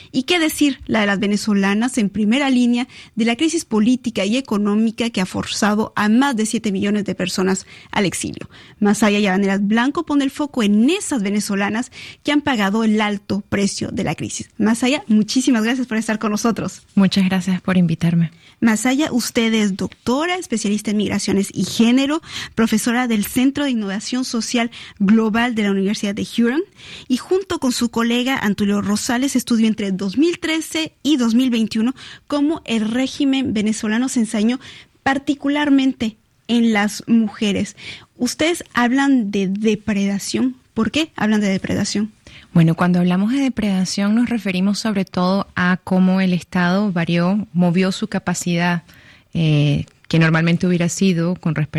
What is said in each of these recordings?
Y qué decir, la de las venezolanas en primera línea de la crisis política y económica que ha forzado a más de 7 millones de personas al exilio. Masaya Llavaneras Blanco pone el foco en esas venezolanas que han pagado el alto precio de la crisis. Masaya, muchísimas gracias por estar con nosotros. Muchas gracias por invitarme. Masaya, usted es doctora, especialista en migraciones y género, profesora del Centro de Innovación Social Global de la Universidad de Huron, y junto con su colega Antulio Rosales estudió entre 2013 y 2021 cómo el régimen venezolano se ensañó particularmente en las mujeres. Ustedes hablan de depredación. ¿Por qué hablan de depredación? Bueno, cuando hablamos de depredación nos referimos sobre todo a cómo el Estado movió su capacidad que normalmente hubiera sido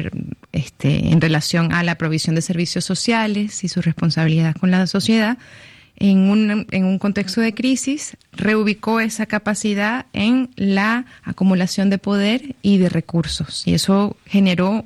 en relación a la provisión de servicios sociales y su responsabilidad con la sociedad. En un contexto de crisis, reubicó esa capacidad en la acumulación de poder y de recursos. Y eso generó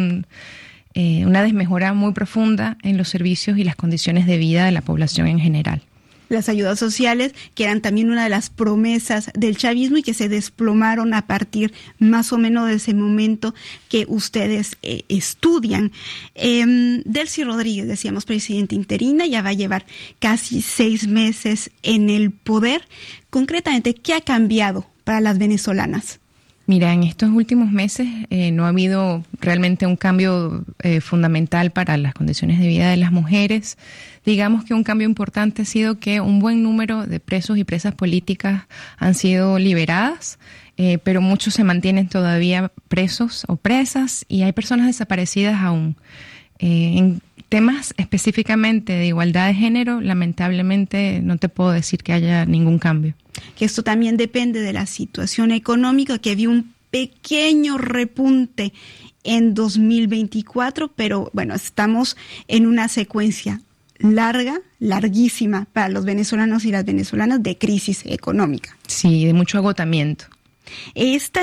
una desmejora muy profunda en los servicios y las condiciones de vida de la población en general. Las ayudas sociales, que eran también una de las promesas del chavismo y que se desplomaron a partir más o menos de ese momento que ustedes estudian. Delcy Rodríguez, decíamos, presidenta interina, ya va a llevar casi 6 meses en el poder. Concretamente, ¿qué ha cambiado para las venezolanas? Mira, en estos últimos meses no ha habido realmente un cambio fundamental para las condiciones de vida de las mujeres. Digamos que un cambio importante ha sido que un buen número de presos y presas políticas han sido liberadas, pero muchos se mantienen todavía presos o presas y hay personas desaparecidas aún. En temas específicamente de igualdad de género, lamentablemente no te puedo decir que haya ningún cambio. Que esto también depende de la situación económica, que vio un pequeño repunte en 2024, pero bueno, estamos en una secuencia larguísima para los venezolanos y las venezolanas de crisis económica. Sí, de mucho agotamiento. Esta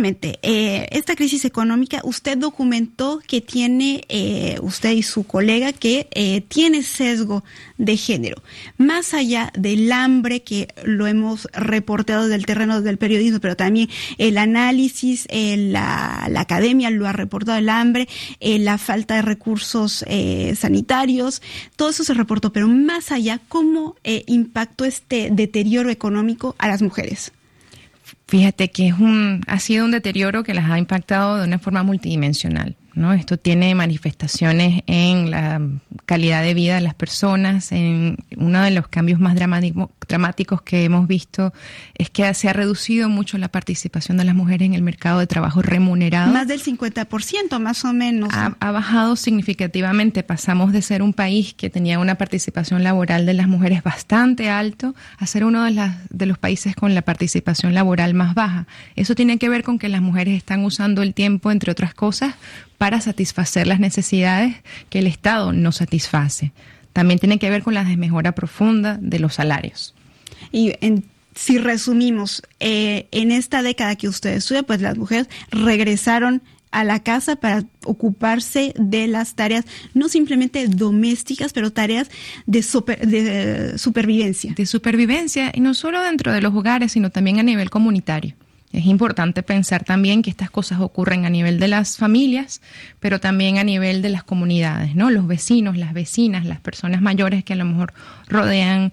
crisis económica, usted documentó que tiene, usted y su colega, que tiene sesgo de género. Más allá del hambre, que lo hemos reportado del terreno del periodismo, pero también el análisis, la academia lo ha reportado, el hambre, la falta de recursos sanitarios, todo eso se reportó. Pero más allá, ¿cómo impactó este deterioro económico a las mujeres? Fíjate que ha sido un deterioro que las ha impactado de una forma multidimensional, ¿no? Esto tiene manifestaciones en la calidad de vida de las personas. Uno de los cambios más dramáticos que hemos visto es que se ha reducido mucho la participación de las mujeres en el mercado de trabajo remunerado. Más del 50%, más o menos. Ha bajado significativamente. Pasamos de ser un país que tenía una participación laboral de las mujeres bastante alto a ser uno de los países con la participación laboral más baja. Eso tiene que ver con que las mujeres están usando el tiempo, entre otras cosas, para satisfacer las necesidades que el Estado no satisface. También tiene que ver con la desmejora profunda de los salarios. Y si resumimos, en esta década que usted estudia, pues las mujeres regresaron a la casa para ocuparse de las tareas, no simplemente domésticas, pero tareas de supervivencia. De supervivencia, y no solo dentro de los hogares, sino también a nivel comunitario. Es importante pensar también que estas cosas ocurren a nivel de las familias, pero también a nivel de las comunidades, ¿no? Los vecinos, las vecinas, las personas mayores que a lo mejor rodean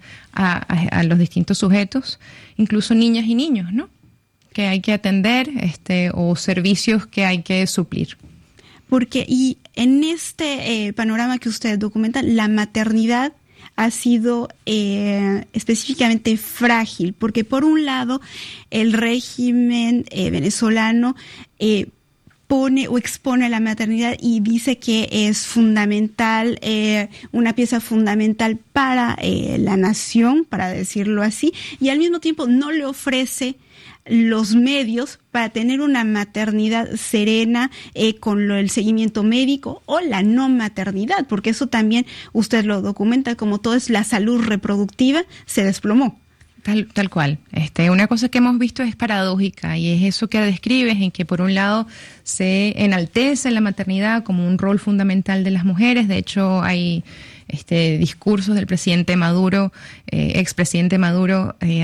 a los distintos sujetos, incluso niñas y niños, ¿no? Que hay que atender, o servicios que hay que suplir. Porque, y en este panorama que ustedes documentan, la maternidad ha sido específicamente frágil, porque por un lado el régimen venezolano pone o expone la maternidad y dice que es fundamental, una pieza fundamental para la nación, para decirlo así, y al mismo tiempo no le ofrece los medios para tener una maternidad serena, con el seguimiento médico, o la no maternidad, porque eso también usted lo documenta, como todo es la salud reproductiva, se desplomó. Tal cual. Una cosa que hemos visto es paradójica, y es eso que describes, en que por un lado se enaltece la maternidad como un rol fundamental de las mujeres. De hecho, hay discursos del presidente Maduro, expresidente Maduro,